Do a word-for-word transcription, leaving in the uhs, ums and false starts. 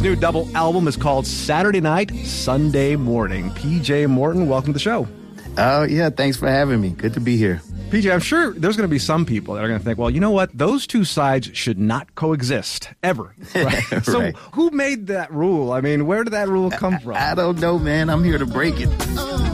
His new double album is called Saturday Night, Sunday Morning. P J Morton, welcome to the show. Oh, yeah, thanks for having me. Good to be here. P J, I'm sure there's going to be some people that are going to think, well, you know what? Those two sides should not coexist, ever. Right? Right. So who made that rule? I mean, where did that rule come from? I, I don't know, man. I'm here to break it.